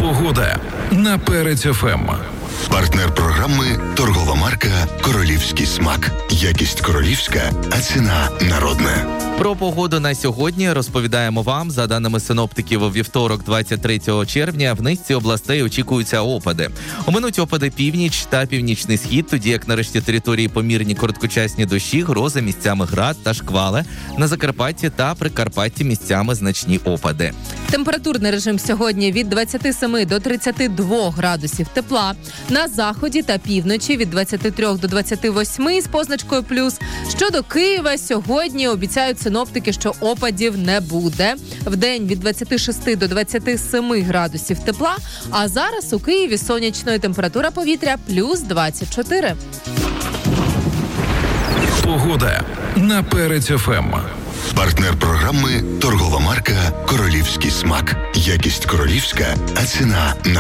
Погода на Перець ФМ. Партнер програми – торгова марка «Королівський смак». Якість королівська, а ціна народна. Про погоду на сьогодні розповідаємо вам. За даними синоптиків, у вівторок, 23 червня, в низці областей очікуються опади. Оминуть опади північ та північний схід, тоді як на решті території помірні короткочасні дощі, грози, місцями град та шквали. На Закарпатті та Прикарпатті місцями значні опади. Температурний режим сьогодні від 27 до 32 градусів тепла. На заході та півночі від 23 до 28 з позначкою плюс. Щодо Києва, сьогодні обіцяють синоптики, що опадів не буде. Вдень від 26 до 27 градусів тепла, а зараз у Києві сонячна температура повітря плюс 24. Погода на Перець ФМ. Партнер програми – торгова марка «Королівський смак». Якість королівська, а ціна